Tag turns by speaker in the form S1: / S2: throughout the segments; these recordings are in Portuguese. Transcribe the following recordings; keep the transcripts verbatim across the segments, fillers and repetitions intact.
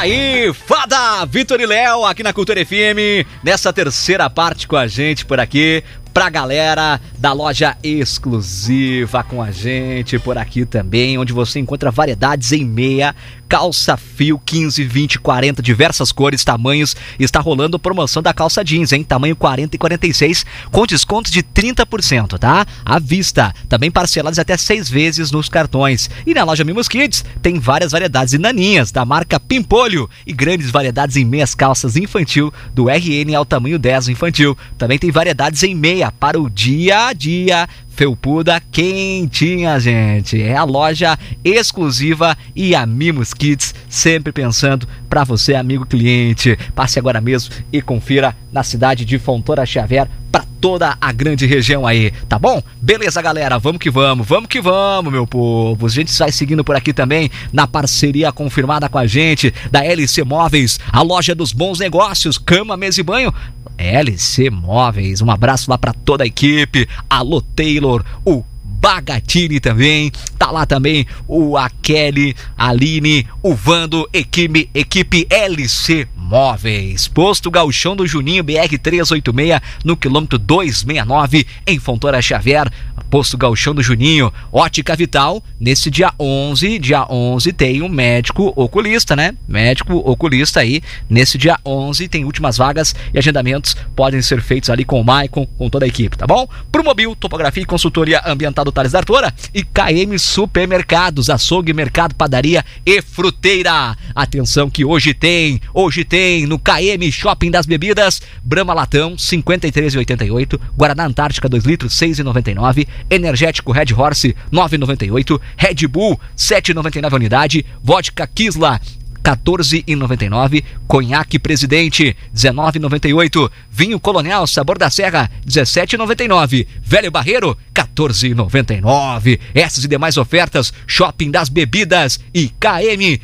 S1: aí, Fada, Vitor e Léo aqui na Cultura F M, nessa terceira parte com a gente por aqui, pra galera da loja exclusiva com a gente por aqui também, onde você encontra variedades em meia, calça fio quinze, vinte, quarenta, diversas cores, tamanhos. Está rolando promoção da calça jeans, hein? Tamanho quarenta e quarenta e seis, com desconto de trinta por cento, tá? À vista, também parcelados até seis vezes nos cartões. E na loja Mimos Kids tem várias variedades em naninhas da marca Pimpolho e grandes variedades em meias calças infantil do R N ao tamanho dez infantil. Também tem variedades em meia para o dia a dia, felpuda quentinha, gente. É a loja exclusiva e a Mimos Kids, sempre pensando para você, amigo cliente. Passe agora mesmo e confira na cidade de Fontoura Xavier, para toda a grande região aí, tá bom? Beleza, galera, vamos que vamos, vamos que vamos, meu povo. A gente vai seguindo por aqui também, na parceria confirmada com a gente, da L C Móveis, a loja dos bons negócios, cama, mesa e banho. L C Móveis, um abraço lá pra toda a equipe. Alô Taylor, o Bagatini também, tá lá também o a Kelly, a Aline, o Vando, equipe, equipe L C Móveis. Posto Gauchão do Juninho, B R trezentos e oitenta e seis, no quilômetro duzentos e sessenta e nove, em Fontoura Xavier. Posto Gauchão do Juninho. Ótica Vital, nesse dia onze, dia onze tem um médico oculista, né? Médico oculista aí, nesse dia onze tem últimas vagas e agendamentos podem ser feitos ali com o Maicon, com toda a equipe, tá bom? Promobil, topografia e consultoria ambiental do Thales da Artora e K M Supermercados, açougue, mercado, padaria e fruteira. Atenção que hoje tem, hoje tem no K M Shopping das Bebidas, Brahma Latão, cinquenta e três reais e oitenta e oito, Guaraná Antártica dois litros, seis reais e noventa e nove, Energético Red Horse, nove reais e noventa e oito, Red Bull, sete reais e noventa e nove a unidade, Vodka Kisla, quatorze reais e noventa e nove, Conhaque Presidente, dezenove reais e noventa e oito, Vinho Colonial Sabor da Serra, dezessete reais e noventa e nove, Velho Barreiro, quatorze reais e noventa e nove. Essas e demais ofertas, Shopping das Bebidas e K M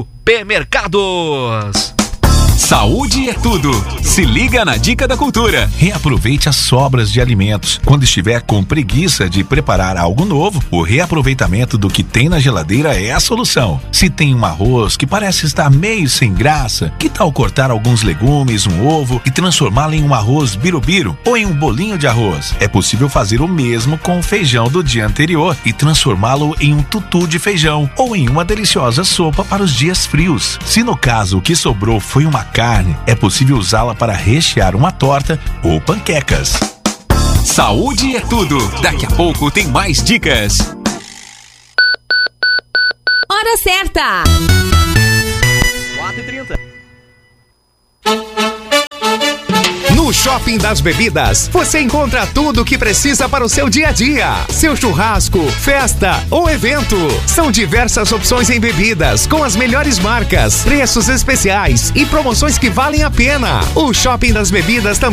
S1: Supermercados.
S2: Saúde é tudo. Se liga na Dica da Cultura. Reaproveite as sobras de alimentos. Quando estiver com preguiça de preparar algo novo, o reaproveitamento do que tem na geladeira é a solução. Se tem um arroz que parece estar meio sem graça, que tal cortar alguns legumes, um ovo e transformá-lo em um arroz birubiru ou em um bolinho de arroz? É possível fazer o mesmo com o feijão do dia anterior e transformá-lo em um tutu de feijão ou em uma deliciosa sopa para os dias frios. Se no caso o que sobrou foi uma carne, é possível usá-la para rechear uma torta ou panquecas.
S3: Saúde é tudo. Daqui a pouco tem mais dicas.
S4: Hora certa.
S1: quatro e trinta.
S5: No Shopping das Bebidas, você encontra tudo o que precisa para o seu dia a dia. Seu churrasco, festa ou evento. São diversas opções em bebidas, com as melhores marcas, preços especiais e promoções que valem a pena. O Shopping das Bebidas também